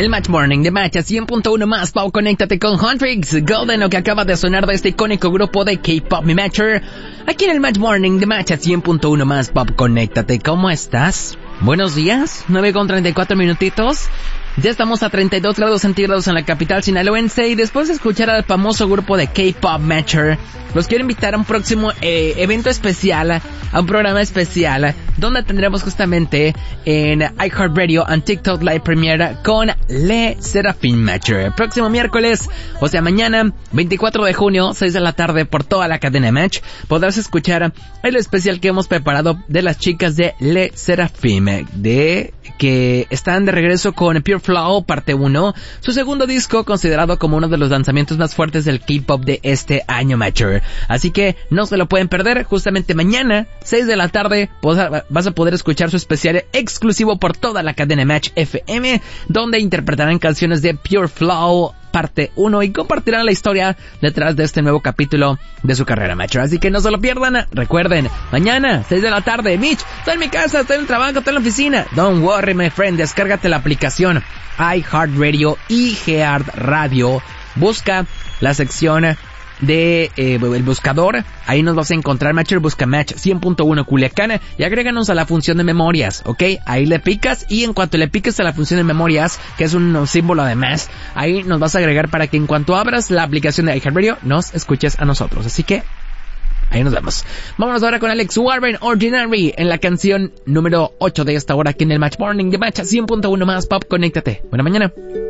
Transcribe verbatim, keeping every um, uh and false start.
El Match Morning de Match a cien punto uno más Pau, conéctate con Huntrix Golden, lo que acaba de sonar de este icónico grupo de K-Pop Mi Matcher. Aquí en el Match Morning de Match a cien punto uno más Pop, conéctate. ¿Cómo estás? Buenos días, nueve con treinta y cuatro minutitos. Ya estamos a treinta y dos grados centígrados en la capital sinaloense, y después de escuchar al famoso grupo de K-Pop Matcher, los quiero invitar a un próximo eh, evento especial, a un programa especial, donde tendremos justamente en iHeartRadio and TikTok Live Premiere con Le Sserafim Matcher. El próximo miércoles, o sea mañana, veinticuatro de junio, seis de la tarde, por toda la cadena Match, podrás escuchar el especial que hemos preparado de las chicas de Le Sserafim, de que están de regreso con Pure Flow parte uno, su segundo disco considerado como uno de los lanzamientos más fuertes del K-Pop de este año, Matcher. Así que no se lo pueden perder. Justamente mañana, seis de la tarde, vas a poder escuchar su especial exclusivo por toda la cadena Match F M, donde interpretarán canciones de Pure Flow parte uno y compartirán la historia detrás de este nuevo capítulo de su carrera, Matcher. Así que no se lo pierdan. Recuerden, mañana, seis de la tarde, Mitch, estoy en mi casa, estoy en el trabajo, estoy en la oficina. Don't worry, my friend, descárgate la aplicación iHeartRadio y iHeartRadio. Busca la sección de eh, el buscador, ahí nos vas a encontrar, Matcher, busca Match cien punto uno Culiacán y agréganos a la función de memorias, ¿ok? Ahí le picas y en cuanto le piques a la función de memorias, que es un símbolo de más, ahí nos vas a agregar para que en cuanto abras la aplicación de iHeartRadio, nos escuches a nosotros. Así que ahí nos vemos. Vámonos ahora con Alex Warren, Ordinary, en la canción número ocho de esta hora aquí en el Match Morning de Match cien punto uno más Pop. Conéctate. Buena mañana.